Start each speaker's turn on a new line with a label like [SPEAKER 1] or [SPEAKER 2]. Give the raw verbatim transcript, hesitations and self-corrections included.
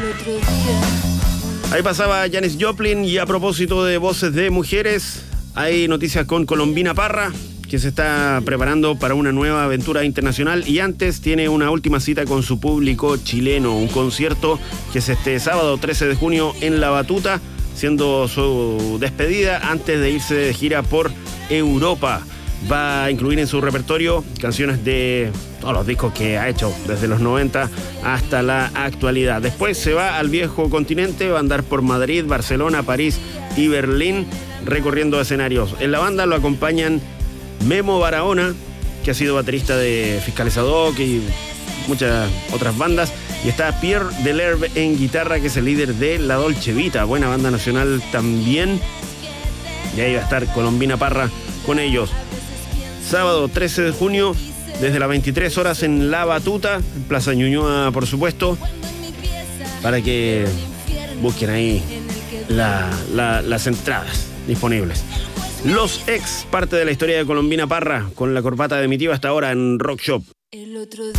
[SPEAKER 1] Ahí pasaba Janis Joplin, y a propósito de voces de mujeres, hay noticias con Colombina Parra, que se está preparando para una nueva aventura internacional y antes tiene una última cita con su público chileno, un concierto que es este sábado trece de junio en La Batuta, siendo su despedida antes de irse de gira por Europa. Va a incluir en su repertorio canciones de todos los discos que ha hecho desde los noventa hasta la actualidad. Después se va al viejo continente, va a andar por Madrid, Barcelona, París y Berlín recorriendo escenarios. En la banda lo acompañan Memo Barahona, que ha sido baterista de Fiscalizador y muchas otras bandas, y está Pierre Delerve en guitarra, que es el líder de La Dolce Vita, buena banda nacional también, y ahí va a estar Colombina Parra con ellos. Sábado trece de junio, desde las veintitrés horas en La Batuta, en Plaza Ñuñoa, por supuesto, para que busquen ahí la, la, las entradas disponibles. Los Ex, parte de la historia de Colombina Parra, con la corbata de mi tío hasta ahora en Rock Shop. El otro día.